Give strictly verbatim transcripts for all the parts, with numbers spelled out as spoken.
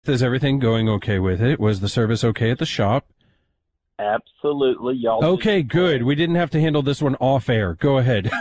Is everything going okay with it? Was the service okay at the shop? Absolutely, y'all. Okay, good. We didn't have to handle this one off air. Go ahead.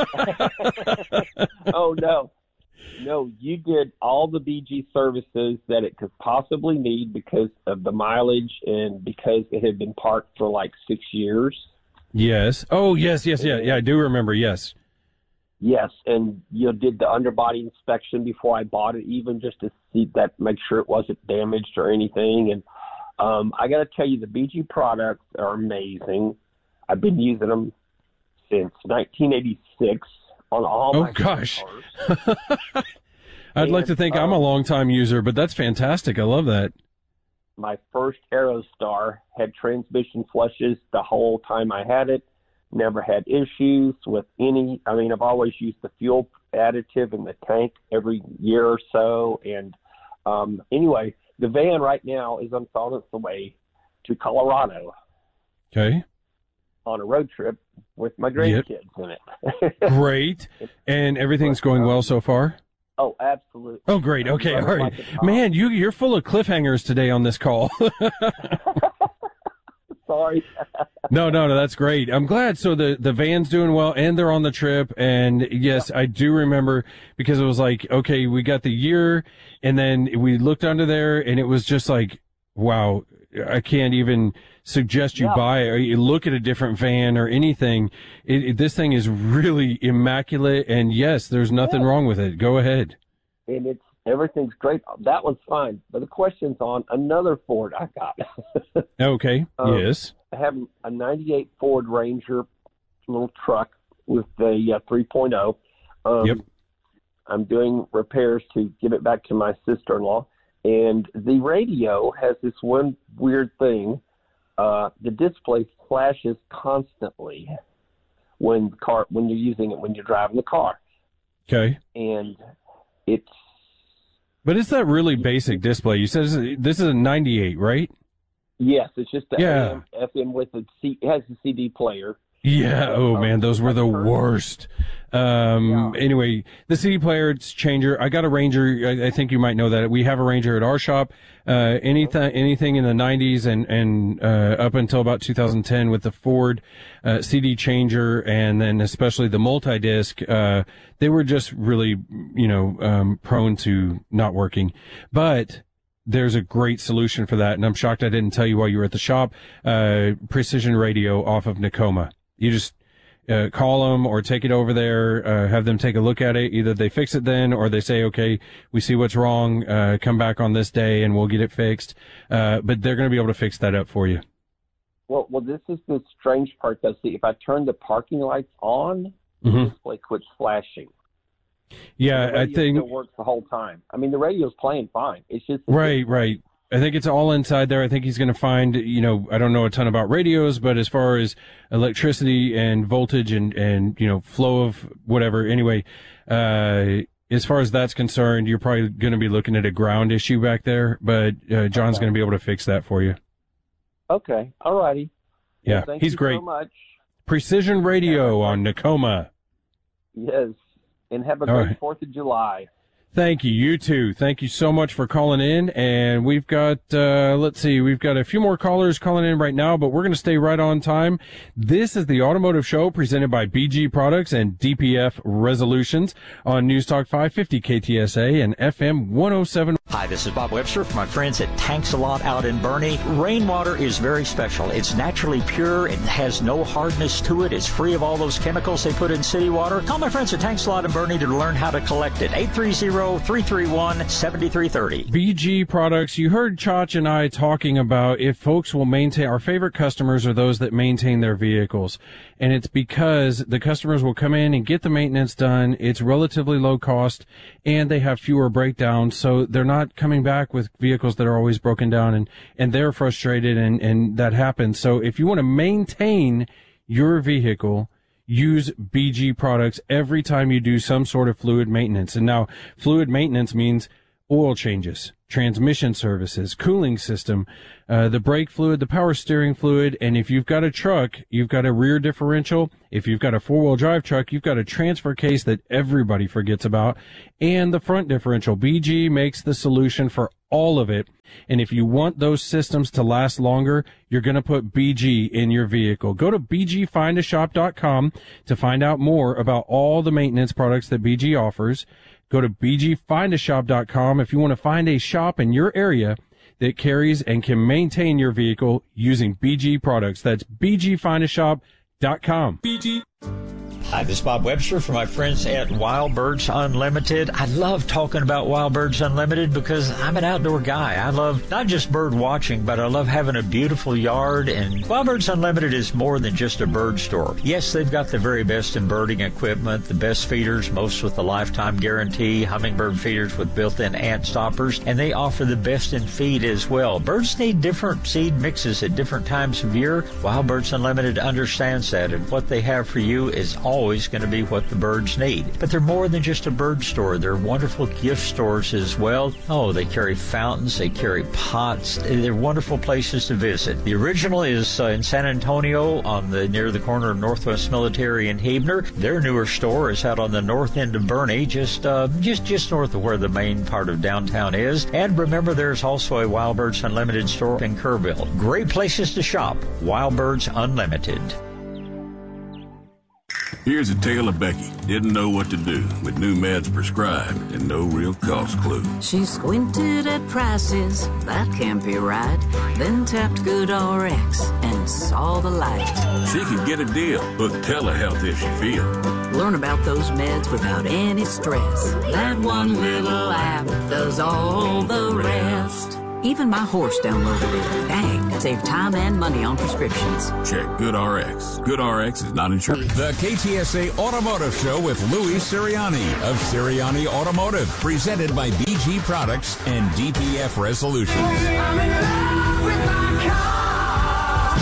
Oh, no. No, you did all the B G services that it could possibly need because of the mileage and because it had been parked for like six years. Yes. Oh, yes, yes, yeah. Yeah, I do remember, yes. Yes, and you did the underbody inspection before I bought it, even just to see that, make sure it wasn't damaged or anything. And um, I got to tell you, the B G products are amazing. I've been using them since nineteen eighty-six on all oh, my gosh. cars. I'd and, like to think um, I'm a long-time user, but that's fantastic. I love that. My first Aerostar had transmission flushes the whole time I had it. Never had issues with any. I mean, I've always used the fuel additive in the tank every year or so. And um, anyway, the van right now is on its way to Colorado. Okay. On a road trip with my grandkids yep. in it. Great. And everything's going well so far? Oh, absolutely. Oh, great. Okay. All right. Man, you, you're full of cliffhangers today on this call. Sorry. no, no, no, that's great. I'm glad. So the, the van's doing well and they're on the trip. And yes, I do remember because it was like, okay, we got the year and then we looked under there and it was just like, wow, I can't even suggest you yeah. buy or you look at a different van or anything. It, it, this thing is really immaculate. And yes, there's nothing yeah. wrong with it. Go ahead. And it's, everything's great. That one's fine. But the question's on another Ford I got. Okay. Um, yes. I have a ninety-eight Ford Ranger little truck with the uh, three point oh. Um, yep. I'm doing repairs to give it back to my sister-in-law. And the radio has this one weird thing. Uh, the display flashes constantly when the car when you're using it, when you're driving the car. Okay. And it's But it's that really basic display. You said this is a ninety-eight, right? Yes, it's just the yeah. A M, F M with a C. It has a C D player. Yeah. Oh man, those were the worst. Um. Yeah. Anyway, the C D player, it's changer. I got a Ranger. I, I think you might know that we have a Ranger at our shop. Uh, anything, anything in the nineties and and uh, up until about two thousand ten with the Ford uh, C D changer, and then especially the multi-disc, uh, they were just really, you know, um, prone to not working. But there's a great solution for that, and I'm shocked I didn't tell you while you were at the shop. Uh, Precision Radio off of Nakoma. You just uh, call them or take it over there, uh, have them take a look at it. Either they fix it then or they say, okay, we see what's wrong, uh, come back on this day and we'll get it fixed. Uh, but they're going to be able to fix that up for you. Well, well, this is the strange part, though. See, if I turn the parking lights on, mm-hmm. the display quits flashing. Yeah, I think it works the whole time. I mean, the radio's playing fine. It's just right, right. I think it's all inside there. I think he's going to find, you know, I don't know a ton about radios, but as far as electricity and voltage and, and, you know, flow of whatever, anyway, uh, as far as that's concerned, you're probably going to be looking at a ground issue back there, but, uh, John's okay. going to be able to fix that for you. Okay. All righty. Yeah. Well, thank he's you great. so much. Precision Radio yeah. on Nakoma. Yes. And have a all great right. fourth of July. Thank you. You too. Thank you so much for calling in. And we've got, uh, let's see, we've got a few more callers calling in right now, but we're going to stay right on time. This is the Automotive Show presented by B G Products and D P F Resolutions on News Talk five fifty K T S A and F M one oh seven. Hi, this is Bob Webster from my friends at Tanks A Lot out in Bernie. Rainwater is very special. It's naturally pure. It has no hardness to it. It's free of all those chemicals they put in city water. Call my friends at Tanks A Lot in Bernie to learn how to collect it. eight three zero, three three one, seven three three zero. B G Products, you heard Chach and I talking about if folks will maintain, our favorite customers are those that maintain their vehicles. And it's because the customers will come in and get the maintenance done. It's relatively low cost and they have fewer breakdowns. So they're not coming back with vehicles that are always broken down and, and they're frustrated and, and that happens. So if you want to maintain your vehicle, use B G Products every time you do some sort of fluid maintenance. And now fluid maintenance means oil changes, transmission services, cooling system, uh, the brake fluid, the power steering fluid. And if you've got a truck, you've got a rear differential. If you've got a four-wheel drive truck, you've got a transfer case that everybody forgets about, and the front differential. B G makes the solution for all of it. And if you want those systems to last longer, you're going to put B G in your vehicle. Go to b g find a shop dot com to find out more about all the maintenance products that B G offers. Go to b g find a shop dot com if you want to find a shop in your area that carries and can maintain your vehicle using B G products. That's b g find a shop dot com. B G. Hi, this is Bob Webster from my friends at Wild Birds Unlimited. I love talking about Wild Birds Unlimited because I'm an outdoor guy. I love not just bird watching, but I love having a beautiful yard. And Wild Birds Unlimited is more than just a bird store. Yes, they've got the very best in birding equipment, the best feeders, most with a lifetime guarantee, hummingbird feeders with built-in ant stoppers, and they offer the best in feed as well. Birds need different seed mixes at different times of year. Wild Birds Unlimited understands that, and what they have for you is all always going to be what the birds need. But they're more than just a bird store. They're wonderful gift stores as well. Oh, they carry fountains. They carry pots. They're wonderful places to visit. The original is uh, in San Antonio on the near the corner of Northwest Military and Huebner. Their newer store is out on the north end of Bernie, just uh, just just north of where the main part of downtown is. And remember, there's also a Wild Birds Unlimited store in Kerrville. Great places to shop. Wild Birds Unlimited. Here's a tale of Becky. Didn't know what to do with new meds prescribed and no real cost clue. She squinted at prices, that can't be right. Then tapped GoodRx and saw the light. She could get a deal. Book telehealth if she feels. Learn about those meds without any stress. That one little app does all the rest. Even my horse downloaded it. Dang, save time and money on prescriptions. Check GoodRx. GoodRx is not insured. The K T S A Automotive Show with Louis Sirianni of Sirianni Automotive, presented by B G Products and D P F Resolutions. I'm in love with my car.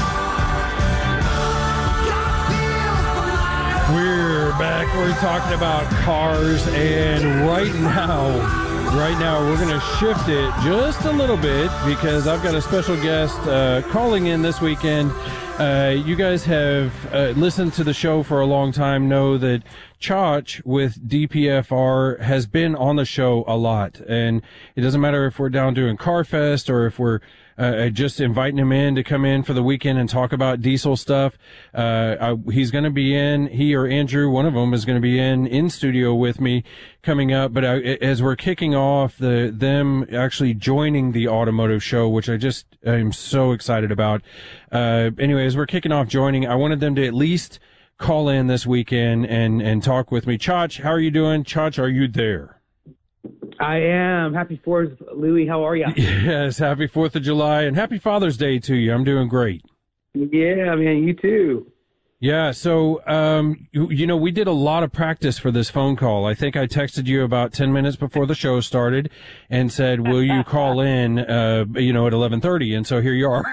We're back. We're talking about cars, and right now... Right now, we're going to shift it just a little bit because I've got a special guest uh, calling in this weekend. Uh, you guys have uh, listened to the show for a long time, know that Chach with D P F R has been on the show a lot. And it doesn't matter if we're down doing CarFest or if we're uh, just inviting him in to come in for the weekend and talk about diesel stuff. Uh, I, he's going to be in, he or Andrew, one of them is going to be in, in studio with me coming up. But I, as we're kicking off the, them actually joining the automotive show, which I just, I'm so excited about. Uh, anyway, as we're kicking off joining, I wanted them to at least call in this weekend and, and talk with me. Chach, how are you doing? Chach, are you there? I am. Happy fourth, Louis. How are you? Yes, happy fourth of July, and happy Father's Day to you. I'm doing great. Yeah, man, you too. Yeah, so, um, you, you know, we did a lot of practice for this phone call. I think I texted you about ten minutes before the show started and said, will you call in, uh, you know, at eleven thirty? And so here you are.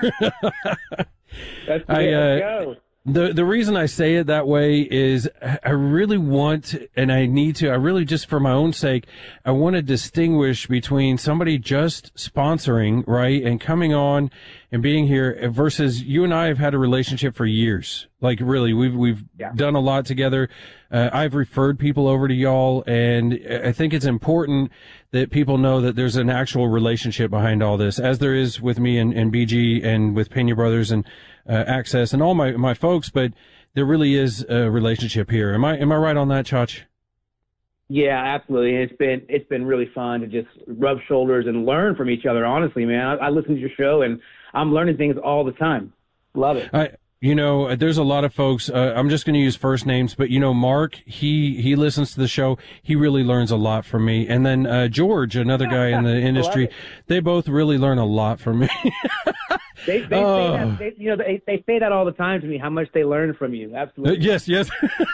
That's I, it. uh, Let's go. The the reason I say it that way is I really want, and I need to, I really just for my own sake, I want to distinguish between somebody just sponsoring, right, and coming on and being here versus you and I have had a relationship for years. Like really, we've we've yeah. done a lot together. Uh, I've referred people over to y'all, and I think it's important that people know that there's an actual relationship behind all this, as there is with me and, and B G and with Pena Brothers and uh, Access and all my, my folks, but there really is a relationship here. Am I am I right on that, Chach? Yeah, absolutely. And it's been it's been really fun to just rub shoulders and learn from each other. Honestly, man, I, I listen to your show and I'm learning things all the time. Love it. I, you know, there's a lot of folks. Uh, I'm just going to use first names, but you know, Mark, he he listens to the show. He really learns a lot from me. And then uh, George, another guy in the industry, they both really learn a lot from me. they, they, oh. say that, they, you know, they, they say that all the time to me, how much they learn from you. Absolutely. Uh, yes, yes.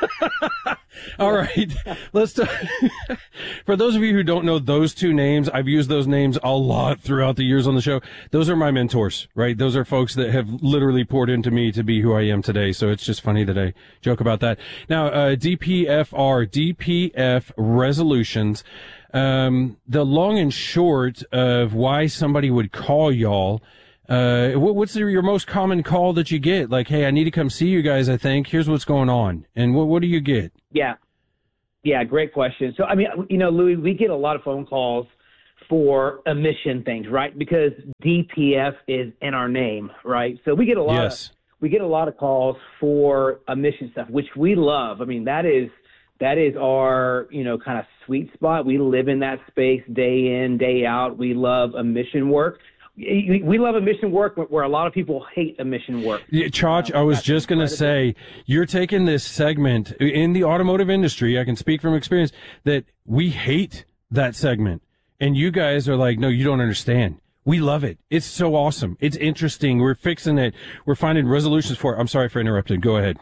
All right. Let's talk. For those of you who don't know those two names, I've used those names a lot throughout the years on the show. Those are my mentors, right? Those are folks that have literally poured into me to be who I am today. So it's just funny that I joke about that. Now, uh, D P F R, D P F resolutions. Um, the long and short of why somebody would call y'all, uh, what, what's the, your most common call that you get? Like, hey, I need to come see you guys, I think. Here's what's going on. And what, what do you get? Yeah. Yeah, great question. So, I mean, you know, Louis, we get a lot of phone calls for emission things, right? Because D P F is in our name, right? So we get a lot yes. of, we get a lot of calls for emission stuff, which we love. I mean, that is, that is our, you know, kind of sweet spot. We live in that space day in, day out. We love emission work. We love emission work where a lot of people hate emission work. Yeah, Chach, um, I was just going to say, you're taking this segment in the automotive industry. I can speak from experience that we hate that segment. And you guys are like, no, you don't understand. We love it. It's so awesome. It's interesting. We're fixing it. We're finding resolutions for it. I'm sorry for interrupting. Go ahead.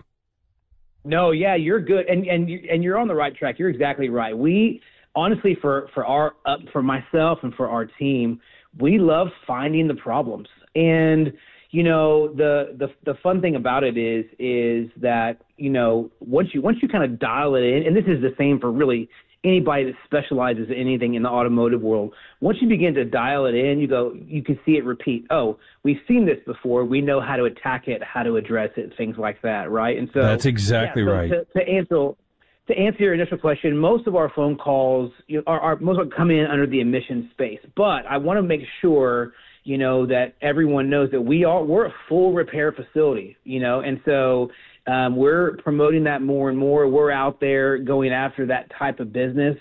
No, yeah, you're good, and and you, and you're on the right track. You're exactly right. We honestly, for for our uh, for myself and for our team, we love finding the problems. And you know, the the the fun thing about it is is that you know once you once you kind of dial it in, and this is the same for really anybody that specializes in anything in the automotive world. Once you begin to dial it in, you go, you can see it repeat. Oh, we've seen this before. We know how to attack it, how to address it, things like that, right? And so that's exactly yeah, so right. To, to answer to answer your initial question, most of our phone calls you know, are, are most of them come in under the emission space. But I want to make sure you know that everyone knows that we are we're a full repair facility, you know, and so. Um, we're promoting that more and more. We're out there going after that type of business.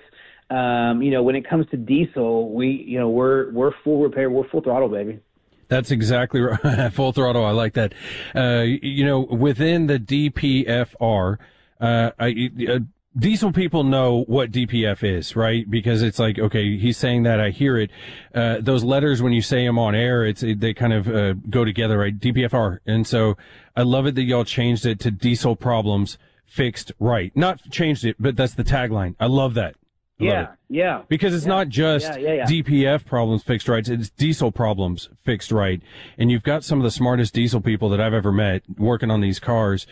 Um, you know, when it comes to diesel, we, you know, we're we're full repair. We're full throttle, baby. That's exactly right. Full throttle. I like that. Uh, you know, within the D P F R, uh, I, uh, diesel people know what D P F is, right? Because it's like, okay, he's saying that, I hear it. Uh, those letters, when you say them on air, it's, they kind of, uh, go together, right? D P F R. And so I love it that y'all changed it to diesel problems fixed right. Not changed it, but that's the tagline. I love that. I yeah. Love it. Yeah. Because it's yeah. not just yeah, yeah, yeah. D P F problems fixed right. It's diesel problems fixed right. And you've got some of the smartest diesel people that I've ever met working on these cars.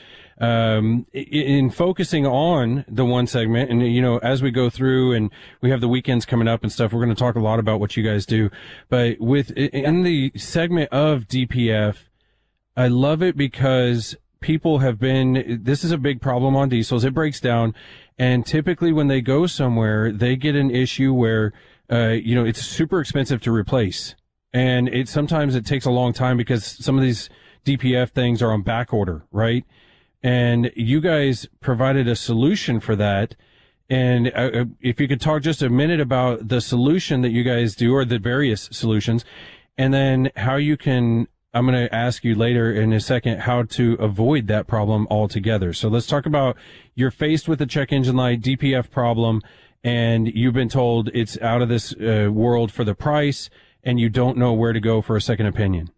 Um, in focusing on the one segment, and you know, as we go through and we have the weekends coming up and stuff, we're going to talk a lot about what you guys do. But with, in the segment of D P F, I love it because people have been, this is a big problem on diesels. It breaks down. And typically when they go somewhere, they get an issue where, uh, you know, it's super expensive to replace. And it, sometimes it takes a long time because some of these D P F things are on back order, right? And you guys provided a solution for that. And uh, if you could talk just a minute about the solution that you guys do, or the various solutions, and then how you can, I'm going to ask you later in a second how to avoid that problem altogether. So let's talk about, you're faced with a check engine light D P F problem, and you've been told it's out of this uh, world for the price, and you don't know where to go for a second opinion.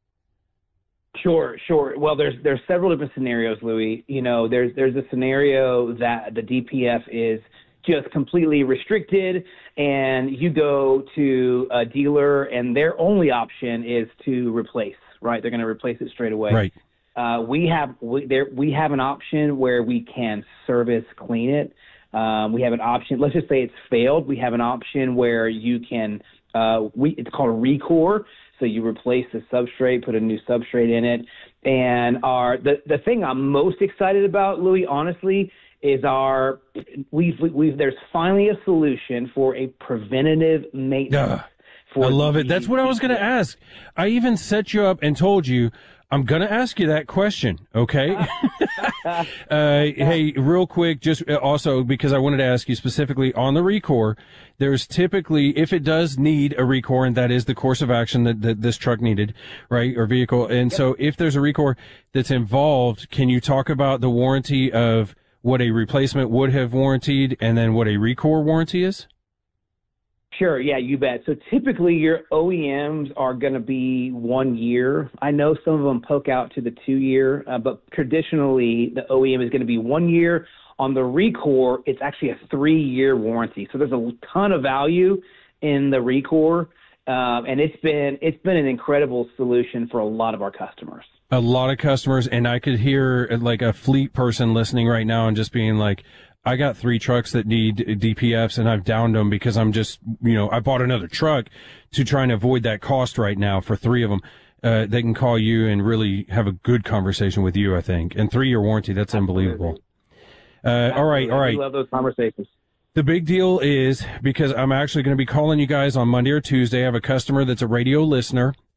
Sure, sure. Well, there's there's several different scenarios, Louis. You know, there's there's a scenario that the D P F is just completely restricted, and you go to a dealer, and their only option is to replace. Right, they're going to replace it straight away. Right. Uh, we have we, there we have an option where we can service clean it. Um, we have an option. Let's just say it's failed. We have an option where you can. Uh, we it's called a recore. So you replace the substrate, put a new substrate in it. And our the, the thing I'm most excited about, Louis, honestly, is our we've we've there's finally a solution for a preventative maintenance. Uh, for I love it. That's what I was going to ask. I even set you up and told you I'm going to ask you that question, okay? uh, hey, real quick, just also because I wanted to ask you specifically on the recore, there's typically, if it does need a recore, and that is the course of action that, that this truck needed, right, or vehicle, and yep. So if there's a recore that's involved, can you talk about the warranty of what a replacement would have warranted and then what a recore warranty is? Sure, yeah, you bet. So typically your O E Ms are going to be one year. I know some of them poke out to the two year, uh, but traditionally the O E M is going to be one year. On the Recore, it's actually a three year warranty. So there's a ton of value in the Recore, um, and it's been it's been an incredible solution for a lot of our customers. A lot of customers, and I could hear like a fleet person listening right now and just being like, I got three trucks that need D P Fs and I've downed them because I'm just, you know, I bought another truck to try and avoid that cost right now for three of them. Uh, they can call you and really have a good conversation with you, I think. And three-year warranty, that's unbelievable. Uh, all right, all right. I love those conversations. The big deal is, because I'm actually going to be calling you guys on Monday or Tuesday, I have a customer that's a radio listener.